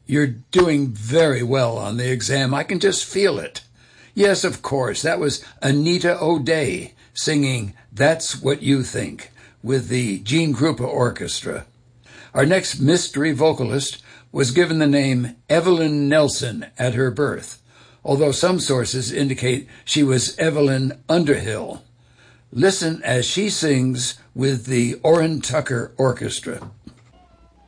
You're doing very well on the exam. I can just feel it. Yes, of course, that was Anita O'Day singing That's What You Think with the Gene Krupa Orchestra. Our next mystery vocalist was given the name Evelyn Nelson at her birth, although some sources indicate she was Evelyn Underhill. Listen as she sings with the Orrin Tucker Orchestra.